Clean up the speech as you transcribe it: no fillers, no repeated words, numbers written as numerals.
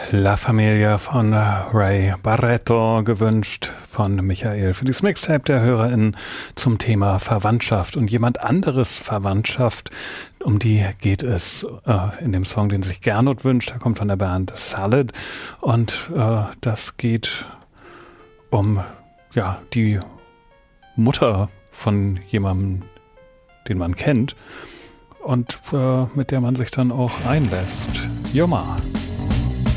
La Familia von Ray Barretto gewünscht von Michael für dieses Mixtape der HörerInnen zum Thema Verwandtschaft und jemand anderes Verwandtschaft, um die geht es in dem Song, den sich Gernot wünscht. Der kommt von der Band Salad und das geht um die Mutter von jemandem, den man kennt und mit der man sich dann auch einlässt. Joma.